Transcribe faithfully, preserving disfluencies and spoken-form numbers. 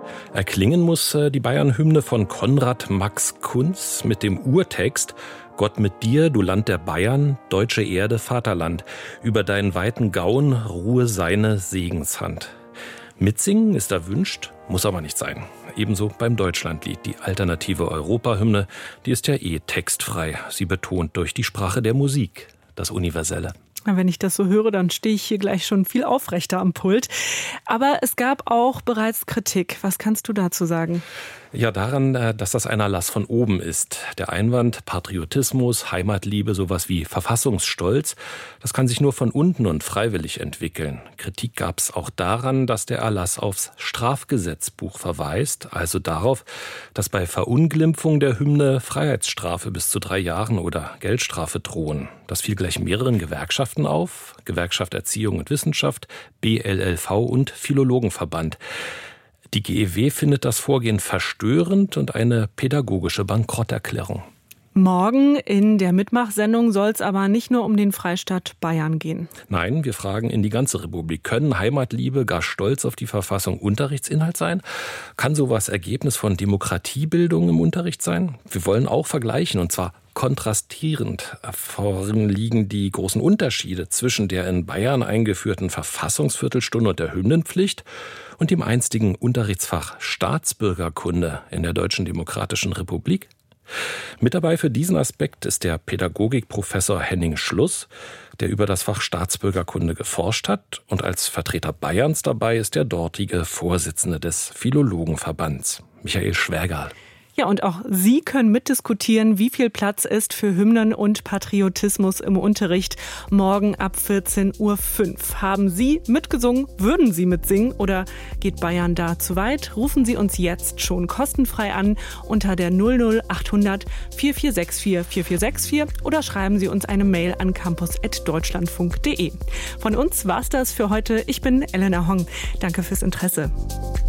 Erklingen muss die Bayern-Hymne von Konrad Max Kunz mit dem Urtext: Gott mit dir, du Land der Bayern, deutsche Erde, Vaterland, über deinen weiten Gauen ruhe seine Segenshand. Mitsingen ist erwünscht, muss aber nicht sein. Ebenso beim Deutschlandlied, die alternative Europahymne, die ist ja eh textfrei. Sie betont durch die Sprache der Musik das Universelle. Wenn ich das so höre, dann stehe ich hier gleich schon viel aufrechter am Pult. Aber es gab auch bereits Kritik. Was kannst du dazu sagen? Ja, daran, dass das ein Erlass von oben ist. Der Einwand Patriotismus, Heimatliebe, sowas wie Verfassungsstolz, das kann sich nur von unten und freiwillig entwickeln. Kritik gab es auch daran, dass der Erlass aufs Strafgesetzbuch verweist, also darauf, dass bei Verunglimpfung der Hymne Freiheitsstrafe bis zu drei Jahren oder Geldstrafe drohen. Das fiel gleich mehreren Gewerkschaften auf: Gewerkschaft Erziehung und Wissenschaft, B L L V und Philologenverband. Die G E W findet das Vorgehen verstörend und eine pädagogische Bankrotterklärung. Morgen in der Mitmachsendung soll es aber nicht nur um den Freistaat Bayern gehen. Nein, wir fragen in die ganze Republik. Können Heimatliebe, gar Stolz auf die Verfassung Unterrichtsinhalt sein? Kann sowas Ergebnis von Demokratiebildung im Unterricht sein? Wir wollen auch vergleichen, und zwar kontrastierend. Vorhin liegen die großen Unterschiede zwischen der in Bayern eingeführten Verfassungsviertelstunde und der Hymnenpflicht und dem einstigen Unterrichtsfach Staatsbürgerkunde in der Deutschen Demokratischen Republik. Mit dabei für diesen Aspekt ist der Pädagogikprofessor Henning Schluss, der über das Fach Staatsbürgerkunde geforscht hat, und als Vertreter Bayerns dabei ist der dortige Vorsitzende des Philologenverbands, Michael Schwärgerl. Ja, und auch Sie können mitdiskutieren, wie viel Platz ist für Hymnen und Patriotismus im Unterricht. Morgen ab vierzehn Uhr fünf. Haben Sie mitgesungen? Würden Sie mitsingen? Oder geht Bayern da zu weit? Rufen Sie uns jetzt schon kostenfrei an unter der null null achthundert vier vier sechs vier vier vier sechs vier oder schreiben Sie uns eine Mail an campus at deutschlandfunk punkt de. Von uns war's das für heute. Ich bin Elena Hong. Danke fürs Interesse.